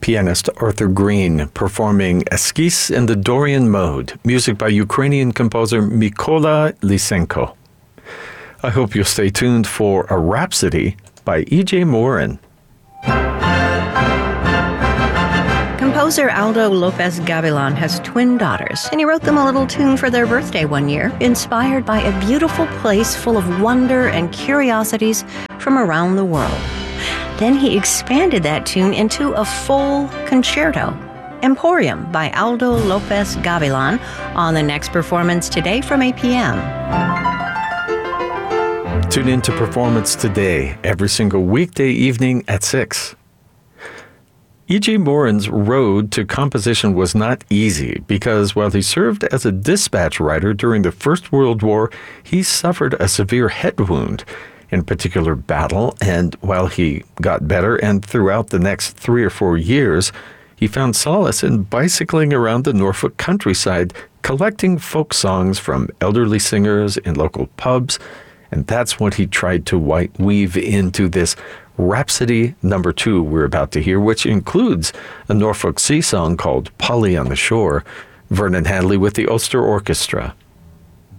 pianist Arthur Green performing Esquisse in the Dorian Mode, music by Ukrainian composer Mykola Lysenko. I hope you'll stay tuned for A Rhapsody by E.J. Morin. Composer Aldo Lopez Gavilan has twin daughters, and he wrote them a little tune for their birthday one year, inspired by a beautiful place full of wonder and curiosities from around the world. Then he expanded that tune into a full concerto, Emporium by Aldo Lopez Gavilan, on the next performance today from 8 p.m. Tune in to Performance Today every single weekday evening at 6. E.J. Morin's road to composition was not easy because while he served as a dispatch writer during the First World War, he suffered a severe head wound in a particular battle, and while he got better and throughout the next 3 or 4 years, he found solace in bicycling around the Norfolk countryside, collecting folk songs from elderly singers in local pubs, and that's what he tried to weave into this Rhapsody number 2 we're about to hear, which includes a Norfolk Sea song called Polly on the Shore, Vernon Hadley with the Ulster Orchestra.